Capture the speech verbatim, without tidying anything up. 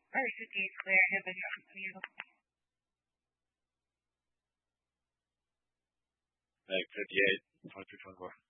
二十几个人的小朋友。 Like fifty-eight, twenty-three, twenty-four.